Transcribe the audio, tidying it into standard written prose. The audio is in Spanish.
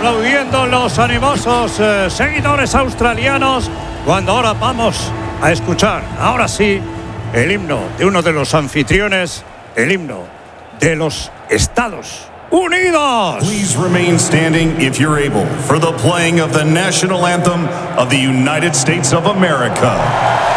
aplaudiendo los animosos seguidores australianos cuando ahora vamos a escuchar, ahora sí, el himno de uno de los anfitriones, el himno de los Estados Unidos. Please remain standing if you're able for the playing of the national anthem of the United States of America.